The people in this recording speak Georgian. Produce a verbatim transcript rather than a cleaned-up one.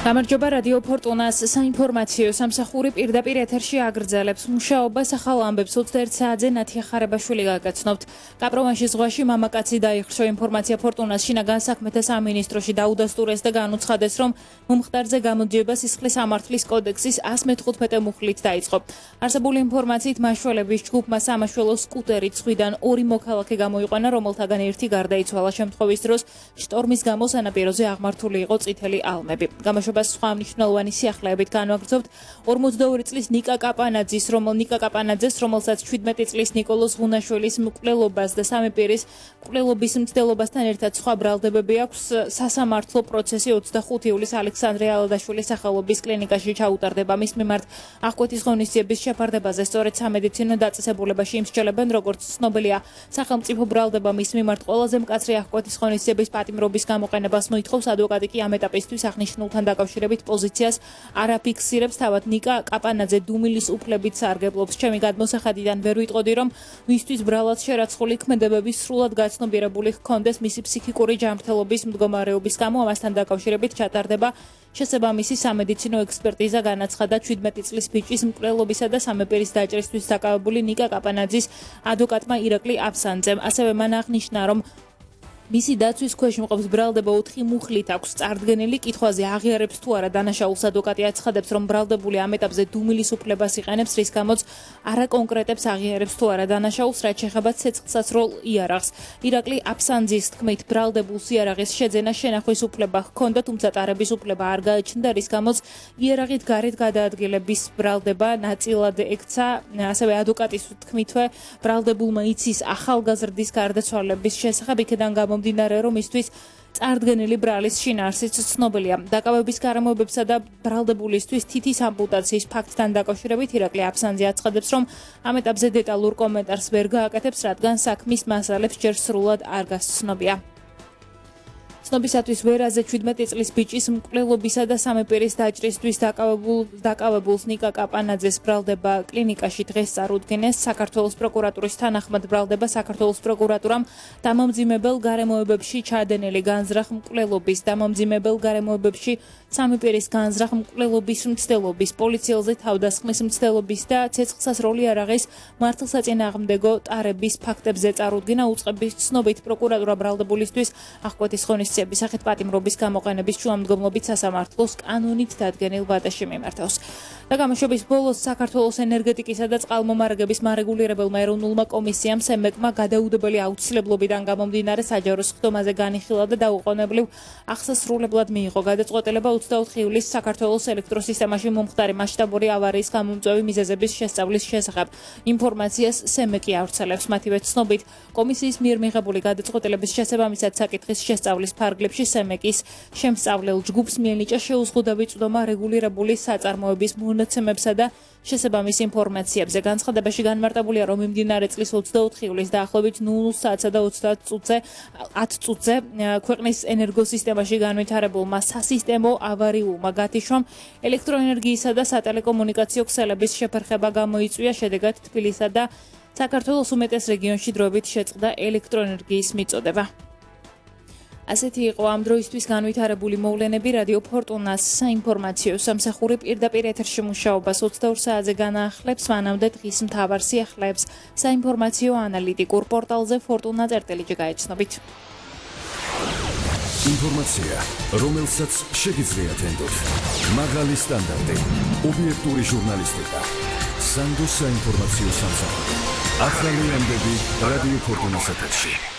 გამარჯობა რადიო ფორტუნას საინფორმაციო სამსახური პირდაპირ ეთერში აგრძელებს მუშაობას ახალ ამბებს ოცდაერთ საათზე ნათია ხარებაშვილი გაგაცნობთ. კაპროვანშის ზღვაში მამაკაცი დაიხრჩო. ინფორმაცია ფორტუნას შინაგან საქმეთა სამინისტროში დაუდასტურეს და განუცხადეს, რომ მომხდარზე გამოძიება სისხლის სამართლის კოდექსის ას მეთხუთმეტე მუხლით დაიწყო. არსებული ინფორმაციით მაშველების ჯგუფმა სამაშველო სკუტერით ზღვიდან ორი მოქალაქე გამოიყვანა, რომელთაგან ერთი გარდაიცვალა. შემთხვევის დროს შტორმის გამო სანაპიროზე აღმართული იყო წითელი ალმები. სხვა მნიშვნელოვანი სიახლეებით განვაგრძობთ ორმოცდაორი წლის ნიკა კაპანაძის, რომელ ნიკა კაპანაძეს, რომელსაც შვიდმეტი წლის ნიკოლოზ ღუნაშვილის მკვლელობას და სამი პირის მკვლელობის მცდელობასთან ერთად სხვა ბრალდებები აქვს. სასამართლო პროცესი ოცდახუთი ივლისს ალექსანდრე ალადაშვილის სახელობის კლინიკაში ჩაუტარდება. მის მიმართ აღკვეთის ღონისძიების შეფარდებაზე სწორედ სამედიცინო დაწესებულებაში იმსჯელებენ, როგორც ცნობილია, სახელმწიფო ბრალდება მის მიმართ ყველაზე მკაცრი აღკვეთის ღონისძიების პატიმრობის გამოყენებას მოითხოვს. ადვოკატი კი ამ ეტაპისთვის აღნიშნულთან დაკავშირებით პოზიციას არ აფიქსირებს. თავად ნიკა კაპანაძე დუმილის უფლებით სარგებლობს. ჩემი გადმოსახადიდან ვერ ვიტყოდი, რომ მისთვის ბრალად შერაცხული ქმედებები სრულად გაცნობიერებული ჰქონდეს მისი ფსიქიკური ჯანმრთელობის მდგომარეობის გამო. ამასთან დაკავშირებით ჩატარდება შესაბამისი სამედიცინო ექსპერტიზა. განაცხადა შვიდმეტი წლის ბიჭის მკვლელობისა და სამი პირის დაჭრისთვის დაკავებული ნიკა კაპანაძის ადვოკატმა ირაკლი აფსანძემ. ასევე მან აღნიშნა, რომ მისი დაცვის ქვეშ მყოფს ბრალდება ოთხი მუხლით აქვს წარდგენილი. კითხვაზე აღიარებს თუ არა დანაშაულს, ადვოკატი აცხადებს, რომ ბრალდებული ამ ეტაპზე დუმილის უფლებას იყენებს, რის გამოც არა კონკრეტებს აღიარებს თუ არა დანაშაულს, რაც შეეხება ცეცხლსასროლ იარაღს. ირაკლი აფსანძის თქმით, ბრალდებულს იარაღის შეძენა შენახვის უფლება ჰქონდა, თუმცა ტარების უფლება არ გააჩნდა, რის გამოც იარაღით გარეთ გადაადგილების ბრალდება ნაწილად ექცა. ასევე ადვოკატის თქმითვე, ბრალდებულმა იცის ახალგაზრდის გარდაცვალების შესახებ, იქედან გამომდინარე, რომ მისთვის წარდგენილი ბრალის შინაარსიც ცნობილია. დაკავების გარემოებებსა და ბრალდებულისთვის თითის ამპუტაციის ფაქტთან დაკავშირებით ირაკლი აფსანძე აცხადებს, რომ ამ ეტაპზე დეტალურ კომენტარს ვერ გააკეთებს, რადგან საქმის მასალებს ჯერ სრულად არ გასცნობია. ცნობისათვის ვერაზე შვიდმეტი წლის ბიჭის მკვლელობისა და სამი პირის დაჭრისთვის დაკავებულ დაკავებულს ნიკა კაპანაძეს ბრალდება კლინიკაში დღეს წარუდგინეს. საქართველოს პროკურატურის თანახმად ბრალდება საქართველოს პროკურატურამ დამამძიმებელ გარემოებებში ჩადენილი განზრახ მკვლელობის, დამამძიმებელ გარემოებებში სამი პირის განზრახ მკვლელობის მცდელობის, პოლიციელზე თავდასხმის მცდელობის და ცეცხლსასროლი იარაღის მართლსაწინააღმდეგო ტარების ფაქტებზე წარუდგინა. უწყების ცნობით პროკურატურა ბრალდებულისთვის აღკვეთის ღონისძიებას სახით პატიმრობის გამოყენების შუამდგომლობით სასამართლოს კანონით დადგენილ ვადაში მიმართავს. და გამოშვების ბოლოს საქართველოს ენერგეტიკისა და წყალმომარაგების მარეგულირებელმა ეროვნულმა კომისიამ სემეკმა გადაუდებელი აუცილებლობიდან გამომდინარე საჯარო სხდომაზე განიხილა და დაუყოვნებლივ აღსასრულებლად მიიღო გადაწყვეტილება ოცდაოთხი ივლისს საქართველოს ელექტროსისტემაში მომხდარი მასშტაბური ავარიის გამომწვევი მიზეზების შესწავლის შესახებ. ინფორმაციას სემეკი ავრცელებს. მათივე ცნობით, კომისიის მიერ მიღებული გადაწყვეტილების შესაბამისად საკითხის შესწავლის ფარგლებში სემეკის შემსწავლელ ჯგუფს მიენიჭა შეუზღუდავი ვიწვდომა რეგულირებული საწარმოების მონაცემებსა და შესაბამის ინფორმაციებზე. განცხადებაში განმარტებულია, რომ მიმდინარე წლის ოცდაოთხი ივლისს დაახლოებით ნულ საათსა და ათი წუთზე ქვეყნის ენერგოსისტემაში განვითარებულმა სასისტემო ავარიულმა გათიშვამ ელექტროენერგიისა და სატელეკომუნიკაციო ქსელების შეფერხება გამოიწვია. შედეგად თბილისსა და საქართველოს უმეტეს რეგიონში დროებით შეწყდა ელექტროენერგიის მიწოდება. ასეთი იყო ამ დროისთვის განვითარებული მოვლენები. რადიო ფორტუნას საინფორმაციო სამსახური პირდაპირ ეთერში მუშაობას ოცდაორ საათზე განაახლებს. მანამდე დღის მთავარ სიახლეებს საინფორმაციო ანალიტიკურ პორტალზე ფორტუნა წერტილიჯი გაეცნობით. ინფორმაცია, რომელსაც შეგიძლიათ ენდოთ. მაღალი სტანდარტი, ობიექტური ჟურნალისტიკა. სანდო საინფორმაციო სამსახური. ახალი ამბები რადიო ფორტუნას ეთერში.